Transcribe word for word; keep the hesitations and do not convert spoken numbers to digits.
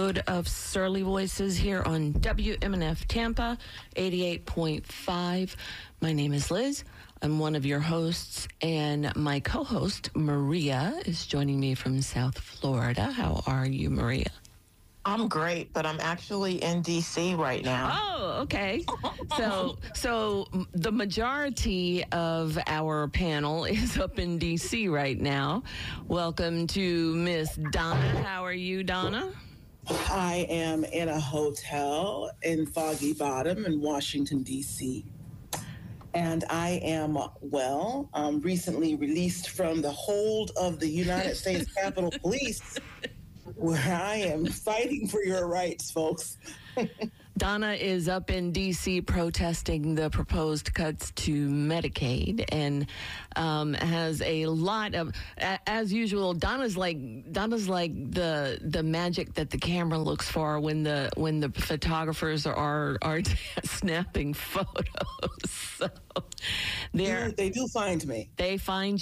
episode of Surly Voices here on W M N F Tampa eighty-eight point five. My name is Liz. I'm one of your hosts, and my co-host, Maria, is joining me from South Florida. How are you, Maria? I'm great, but I'm actually in D C right now. Oh, okay. So, so the majority of our panel is up in D C right now. Welcome to Miss Donna. How are you, Donna? I am in a hotel in Foggy Bottom in Washington, D C And I am, well, um, recently released from the hold of the United States Capitol Police, where I am fighting for your rights, folks. Donna is up in D C protesting the proposed cuts to Medicaid, and um, has a lot of, a, as usual. Donna's like Donna's like the the magic that the camera looks for when the when the photographers are are, are snapping photos. So they, they do find me. They find